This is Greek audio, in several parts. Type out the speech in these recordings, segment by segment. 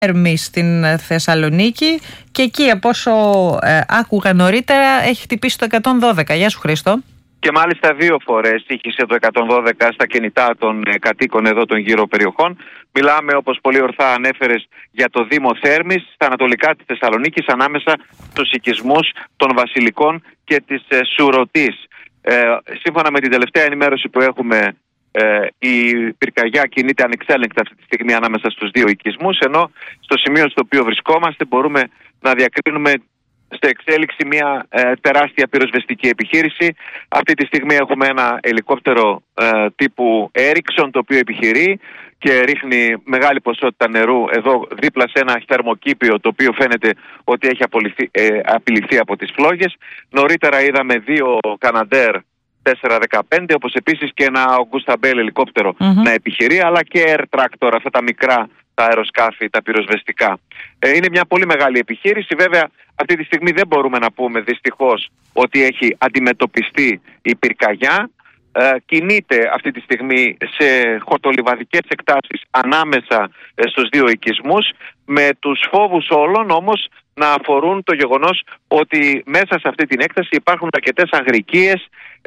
Θέρμη στην Θεσσαλονίκη και εκεί, από όσο άκουγα νωρίτερα, έχει χτυπήσει το 112. Γεια σου, Χρήστο. Και μάλιστα 2 φορές ήχησε το 112 στα κινητά των κατοίκων εδώ των γύρω περιοχών. Μιλάμε, όπως πολύ ορθά ανέφερες, για το Δήμο Θέρμης, στα ανατολικά της Θεσσαλονίκης, ανάμεσα στους οικισμούς των Βασιλικών και της Σουρωτής. Σύμφωνα με την τελευταία ενημέρωση που έχουμε, η πυρκαγιά κινείται ανεξέλεγκτα αυτή τη στιγμή ανάμεσα στους 2 οικισμούς, ενώ στο σημείο στο οποίο βρισκόμαστε μπορούμε να διακρίνουμε σε εξέλιξη μια τεράστια πυροσβεστική επιχείρηση. Αυτή τη στιγμή έχουμε ένα ελικόπτερο τύπου Ericsson, το οποίο επιχειρεί και ρίχνει μεγάλη ποσότητα νερού εδώ δίπλα σε ένα θερμοκήπιο, το οποίο φαίνεται ότι έχει απειληθεί από τις φλόγες. Νωρίτερα είδαμε 2 Canadair 415, όπως επίσης και ένα Augusta Bell ελικόπτερο να επιχειρεί, αλλά και Air Tractor, αυτά τα μικρά, τα αεροσκάφη, τα πυροσβεστικά. Είναι μια πολύ μεγάλη επιχείρηση. Βέβαια, αυτή τη στιγμή δεν μπορούμε να πούμε δυστυχώς ότι έχει αντιμετωπιστεί η πυρκαγιά. Κινείται αυτή τη στιγμή σε χορτολιβαδικές εκτάσεις ανάμεσα στους 2 οικισμούς, με τους φόβους όλων όμως να αφορούν το γεγονός ότι μέσα σε αυτή την έκταση υπάρχουν αρκετές αγρικίες,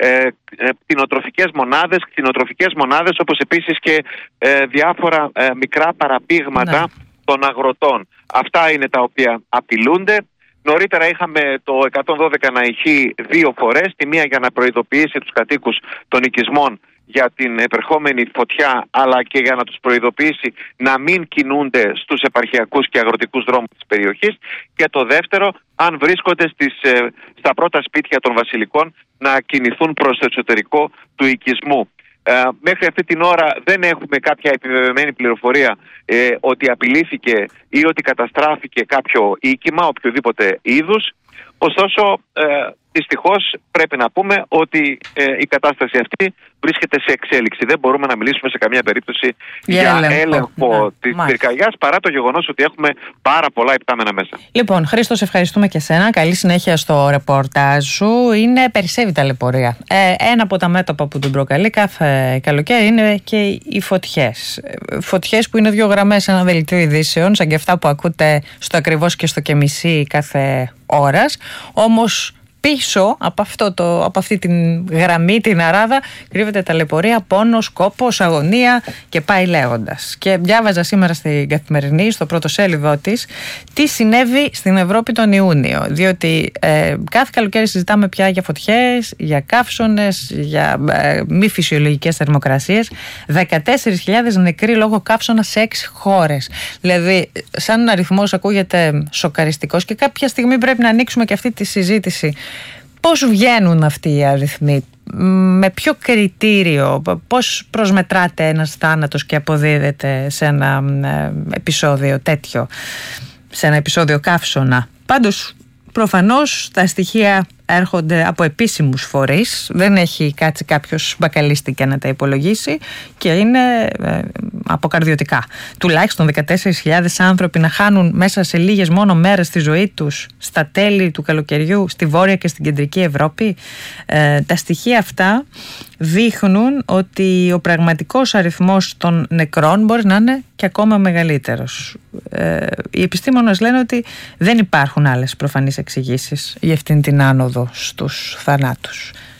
κτηνοτροφικές μονάδες, όπως επίσης και διάφορα μικρά παραπήγματα των αγροτών. Αυτά είναι τα οποία απειλούνται. Νωρίτερα είχαμε το 112 να ηχεί 2 φορές, τη μία για να προειδοποιήσει τους κατοίκους των οικισμών για την επερχόμενη φωτιά, αλλά και για να τους προειδοποιήσει να μην κινούνται στους επαρχιακούς και αγροτικούς δρόμους της περιοχής, και το δεύτερο, αν βρίσκονται στα πρώτα σπίτια των Βασιλικών, να κινηθούν προς το εσωτερικό του οικισμού. Μέχρι αυτή την ώρα δεν έχουμε κάποια επιβεβαιωμένη πληροφορία ότι απειλήθηκε ή ότι καταστράφηκε κάποιο οίκημα οποιοδήποτε είδους. Ωστόσο, δυστυχώς πρέπει να πούμε ότι η κατάσταση αυτή βρίσκεται σε εξέλιξη. Δεν μπορούμε να μιλήσουμε σε καμία περίπτωση για έλεγχο της πυρκαγιάς, παρά το γεγονός ότι έχουμε πάρα πολλά υπτάμενα μέσα. Λοιπόν, Χρήστο, σε ευχαριστούμε και σένα. Καλή συνέχεια στο ρεπορτάζ σου. Περισσεύει ταλαιπωρία. Ένα από τα μέτωπα που την προκαλεί κάθε καλοκαίρι είναι και οι φωτιές. Φωτιές που είναι 2 γραμμές σε ένα δελτίο ειδήσεων, σαν και αυτά που ακούτε στο Ακριβώς και στο και μισή κάθε ώρας. Όμως πίσω από αυτή την γραμμή, την αράδα, κρύβεται ταλαιπωρία, πόνος, κόπος, αγωνία και πάει λέγοντας. Και διάβαζα σήμερα στην Καθημερινή, στο πρώτο σέλιδό της, τι συνέβη στην Ευρώπη τον Ιούνιο. Διότι κάθε καλοκαίρι συζητάμε πια για φωτιές, για καύσωνες, για μη φυσιολογικές θερμοκρασίες. 14.000 νεκροί λόγω καύσωνα σε 6 χώρες. Δηλαδή, σαν αριθμός ακούγεται σοκαριστικός, και κάποια στιγμή πρέπει να ανοίξουμε και αυτή τη συζήτηση. Πώς βγαίνουν αυτοί οι αριθμοί, με ποιο κριτήριο, πώς προσμετράται ένας θάνατος και αποδίδεται σε ένα επεισόδιο τέτοιο, σε ένα επεισόδιο καύσωνα? Πάντως, προφανώς τα στοιχεία έρχονται από επίσημους φορείς, δεν έχει κάτσει κάποιος μπακαλίστηκε να τα υπολογίσει, και είναι αποκαρδιωτικά. Τουλάχιστον 14.000 άνθρωποι να χάνουν μέσα σε λίγες μόνο μέρες τη ζωή τους στα τέλη του καλοκαιριού στη Βόρεια και στην Κεντρική Ευρώπη. Τα στοιχεία αυτά δείχνουν ότι ο πραγματικός αριθμός των νεκρών μπορεί να είναι και ακόμα μεγαλύτερος. Οι επιστήμονες λένε ότι δεν υπάρχουν άλλες προφανείς εξηγήσεις για αυτήν την άνοδο στους θανάτους.